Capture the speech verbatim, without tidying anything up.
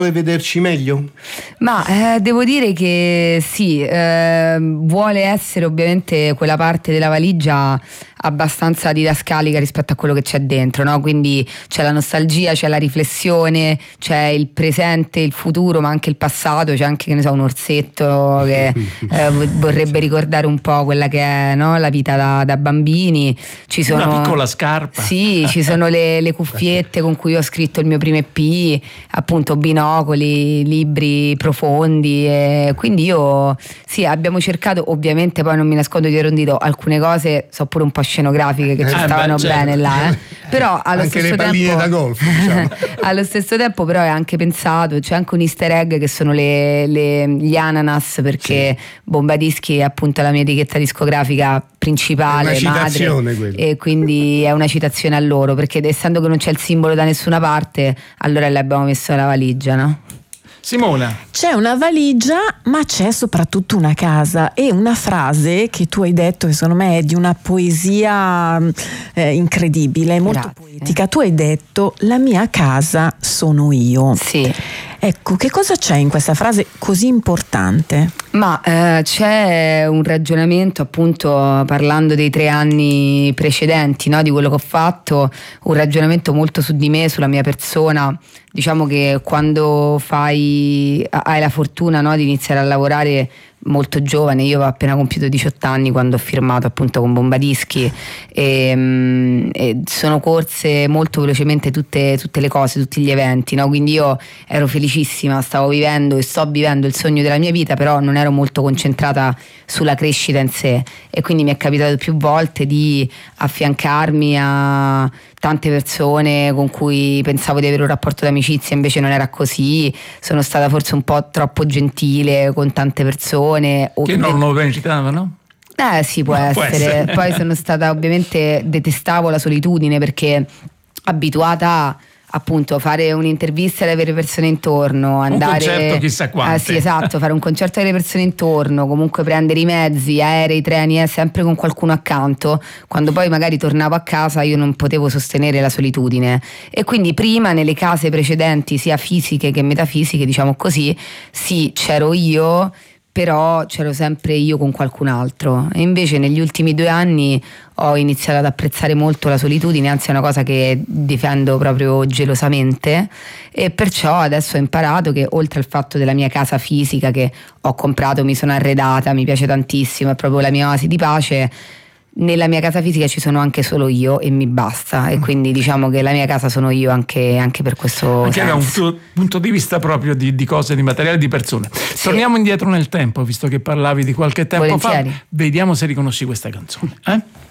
Vuoi vederci meglio? Ma eh, devo dire che sì, eh, vuole essere ovviamente quella parte della valigia abbastanza didascalica rispetto a quello che c'è dentro, no? Quindi c'è la nostalgia, c'è la riflessione, c'è il presente, il futuro, ma anche il passato, c'è anche, che ne so, un orsetto che eh, vorrebbe ricordare un po' quella che è, no? La vita da, da bambini. Ci sono, una piccola scarpa. Sì, ci sono le, le cuffiette con cui ho scritto il mio primo E P, appunto binocoli, libri profondi, e quindi io sì, abbiamo cercato, ovviamente poi non mi nascondo dietro un dito, alcune cose so pure un po' scenografiche che ci eh stavano beh, certo. bene là, eh. Però allo anche stesso le palline tempo da golf, diciamo. allo stesso tempo però è anche pensato, c'è anche un easter egg che sono le, le, gli ananas, perché sì. Bombadischi è appunto la mia etichetta discografica principale, è una madre, quella. E quindi è una citazione a loro, perché essendo che non c'è il simbolo da nessuna parte, allora l'abbiamo messo nella valigia, no? Simona. C'è una valigia, ma c'è soprattutto una casa, e una frase che tu hai detto che secondo me è di una poesia eh, incredibile, molto Grazie. poetica. Tu hai detto: la mia casa sono io. Sì. Ecco, che cosa c'è in questa frase così importante? Ma eh, c'è un ragionamento, appunto, parlando dei tre anni precedenti, no, di quello che ho fatto, un ragionamento molto su di me, sulla mia persona. Diciamo che quando fai hai la fortuna, no, di iniziare a lavorare molto giovane, io avevo appena compiuto diciotto anni quando ho firmato appunto con Bombadischi, e, e sono corse molto velocemente tutte, tutte le cose, tutti gli eventi, no? Quindi io ero felicissima, stavo vivendo e sto vivendo il sogno della mia vita, però non ero molto concentrata sulla crescita in sé, e quindi mi è capitato più volte di affiancarmi a tante persone con cui pensavo di avere un rapporto d'amicizia, invece non era così. Sono stata forse un po' troppo gentile con tante persone che non lo meritavano? Eh sì, può, può essere. essere. Poi sono stata, ovviamente detestavo la solitudine, perché abituata a appunto fare un'intervista e avere persone intorno, andare un concerto chissà quante. Eh sì, esatto, fare un concerto e avere persone intorno, comunque prendere i mezzi, aerei, treni, eh, sempre con qualcuno accanto. Quando poi magari tornavo a casa io non potevo sostenere la solitudine, e quindi prima nelle case precedenti, sia fisiche che metafisiche, diciamo così, sì, c'ero io, però c'ero sempre io con qualcun altro. E invece negli ultimi due anni ho iniziato ad apprezzare molto la solitudine, anzi è una cosa che difendo proprio gelosamente, e perciò adesso ho imparato che, oltre al fatto della mia casa fisica che ho comprato, mi sono arredata, mi piace tantissimo, è proprio la mia oasi di pace, nella mia casa fisica ci sono anche solo io e mi basta, e quindi diciamo che la mia casa sono io anche, anche per questo anche da un senso. tuo punto di vista proprio di, di cose, di materiale, di persone. Sì. Torniamo indietro nel tempo, visto che parlavi di qualche tempo Volentieri. fa, vediamo se riconosci questa canzone, eh?